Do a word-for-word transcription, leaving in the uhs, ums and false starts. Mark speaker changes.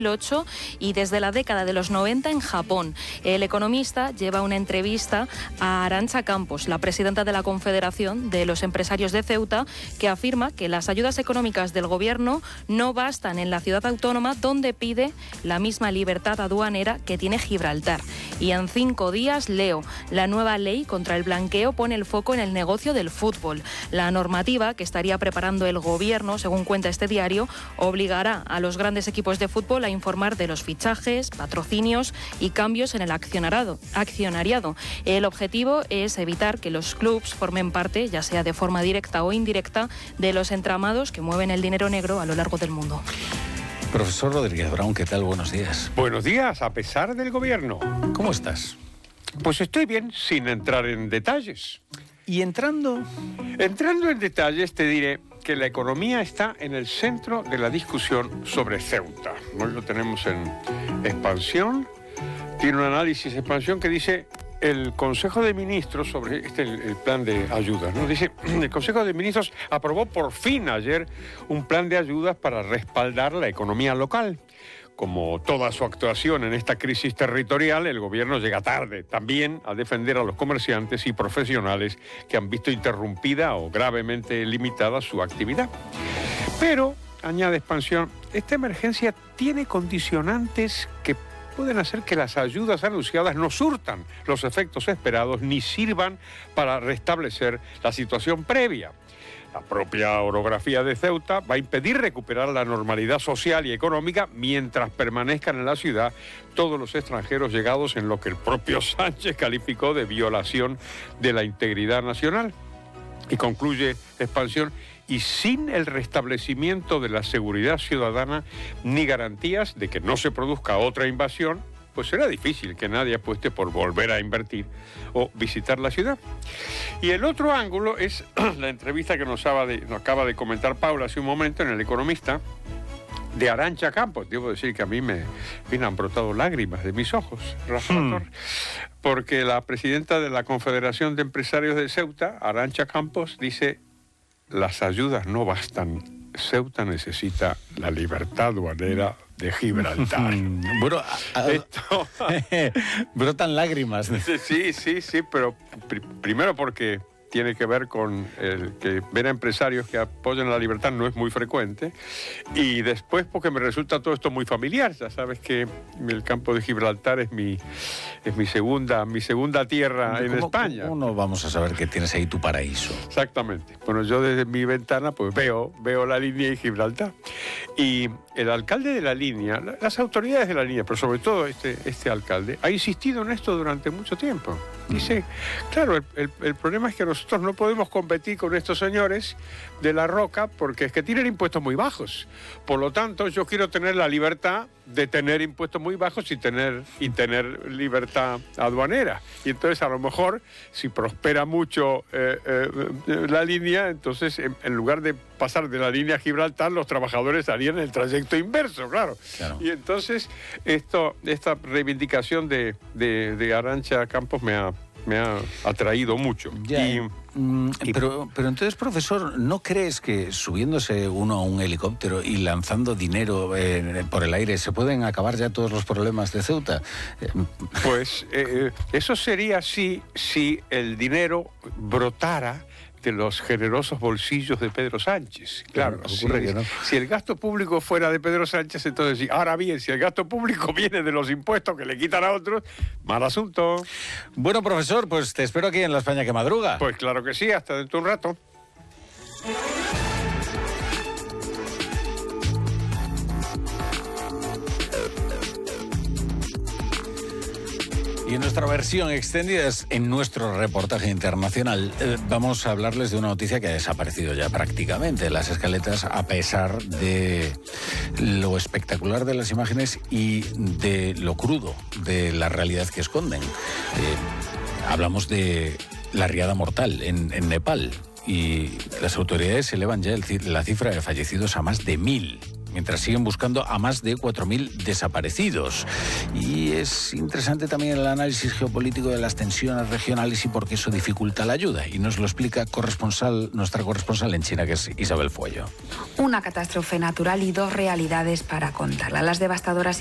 Speaker 1: ocho y desde la década de los noventa en Japón. El economista lleva una entrevista a Arantxa Campos, la presidenta de la Confederación de los Empresarios de Ceuta, que afirma que las ayudas económicas del gobierno no bastan en la ciudad autónoma, donde pide la misma libertad aduanera que tiene Gibraltar. Y en cinco días, leo, la nueva ley contra el blanqueo pone el foco en el negocio del fútbol. La normativa que estaría preparando el gobierno, según cuenta este diario, obligará a los grandes equipos de fútbol a informar de los fichajes, patrocinios y cambios en el accionariado. accionariado. El objetivo es evitar que los clubs formen parte, ya sea de forma directa o indirecta, de los entramados que mueven el dinero negro a lo largo del mundo.
Speaker 2: Profesor Rodríguez Brown, ¿qué tal? Buenos días.
Speaker 3: Buenos días, a pesar del gobierno.
Speaker 2: ¿Cómo estás?
Speaker 3: Pues estoy bien, sin entrar en detalles.
Speaker 2: ¿Y entrando?
Speaker 3: Entrando en detalles, te diré que la economía está en el centro de la discusión sobre Ceuta. Hoy lo tenemos en Expansión. Tiene un análisis de Expansión que dice el Consejo de Ministros sobre este el, el plan de ayudas, ¿no? Dice, el Consejo de Ministros aprobó por fin ayer un plan de ayudas para respaldar la economía local. Como toda su actuación en esta crisis territorial, el gobierno llega tarde también a defender a los comerciantes y profesionales que han visto interrumpida o gravemente limitada su actividad. Pero, añade Expansión, esta emergencia tiene condicionantes que pueden hacer que las ayudas anunciadas no surtan los efectos esperados ni sirvan para restablecer la situación previa. La propia orografía de Ceuta va a impedir recuperar la normalidad social y económica mientras permanezcan en la ciudad todos los extranjeros llegados en lo que el propio Sánchez calificó de violación de la integridad nacional. Y concluye Expansión, y sin el restablecimiento de la seguridad ciudadana ni garantías de que no se produzca otra invasión, pues será difícil que nadie apueste por volver a invertir o visitar la ciudad. Y el otro ángulo es la entrevista que nos acaba de, nos acaba de comentar Paula hace un momento en El Economista, de Arantxa Campos. Debo decir que a mí me, me han brotado lágrimas de mis ojos, Rafa hmm. Torres, porque la presidenta de la Confederación de Empresarios de Ceuta, Arantxa Campos, dice: las ayudas no bastan. Ceuta necesita la libertad aduanera de Gibraltar.
Speaker 2: Bueno, a, a,
Speaker 3: Esto...
Speaker 2: brotan lágrimas.
Speaker 3: Sí, sí, sí, pero pr primero porque tiene que ver con el que ver a empresarios que apoyan la libertad no es muy frecuente, y después porque me resulta todo esto muy familiar. Ya sabes que el campo de Gibraltar es mi, es mi segunda, mi segunda tierra en
Speaker 2: ¿Cómo,
Speaker 3: España.
Speaker 2: ¿Cómo no vamos a saber que tienes ahí tu paraíso?
Speaker 3: Exactamente. Bueno, yo desde mi ventana pues veo, veo la línea de Gibraltar. Y el alcalde de la línea, las autoridades de la línea, pero sobre todo este, este alcalde, ha insistido en esto durante mucho tiempo. Dice, claro, el, el, el problema es que nosotros no podemos competir con estos señores de la roca porque es que tienen impuestos muy bajos. Por lo tanto, yo quiero tener la libertad de tener impuestos muy bajos y tener, y tener libertad aduanera. Y entonces, a lo mejor, si prospera mucho eh, eh, la línea, entonces, en, en lugar de pasar de la línea a Gibraltar, los trabajadores harían el trayecto inverso, claro. claro. Y entonces, esto, esta reivindicación de, de, de Arantxa Campos me ha... me ha atraído mucho.
Speaker 2: Ya,
Speaker 3: y,
Speaker 2: mm, y, pero, pero entonces, profesor, ¿no crees que subiéndose uno a un helicóptero y lanzando dinero eh, por el aire se pueden acabar ya todos los problemas de Ceuta?
Speaker 3: Pues eh, eso sería así si el dinero brotara de los generosos bolsillos de Pedro Sánchez. Claro,
Speaker 2: claro ocurre
Speaker 3: si,
Speaker 2: que no.
Speaker 3: Si el gasto público fuera de Pedro Sánchez, entonces sí. Ahora bien, si el gasto público viene de los impuestos que le quitan a otros, mal asunto.
Speaker 2: Bueno, profesor, pues te espero aquí en La España que madruga.
Speaker 3: Pues claro que sí, hasta dentro de un rato.
Speaker 2: Y en nuestra versión extendida, en nuestro reportaje internacional, eh, vamos a hablarles de una noticia que ha desaparecido ya prácticamente. Las escaletas, a pesar de lo espectacular de las imágenes y de lo crudo de la realidad que esconden. Eh, hablamos de la riada mortal en, en Nepal y las autoridades elevan ya el, la cifra de fallecidos a más de mil. mientras siguen buscando a más de cuatro mil desaparecidos. Y es interesante también el análisis geopolítico de las tensiones regionales y por qué eso dificulta la ayuda. Y nos lo explica corresponsal, nuestra corresponsal en China, que es Isabel Fuello.
Speaker 4: Una catástrofe natural y dos realidades para contarla. Las devastadoras